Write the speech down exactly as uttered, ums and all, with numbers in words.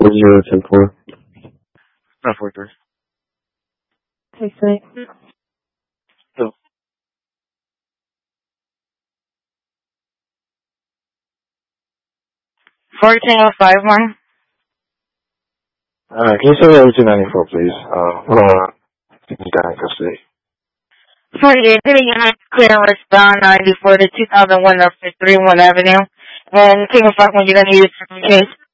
four zero ten four. Not four three. Six eight. Two. Fourteen oh five one. Alright, can you send me over to ninety-four, please? Uh, uh, you got in custody. forty-eight, hitting unit clear westbound ninety-four to two thousand one of three one Avenue. And King of Fuck when you're going to use for the case.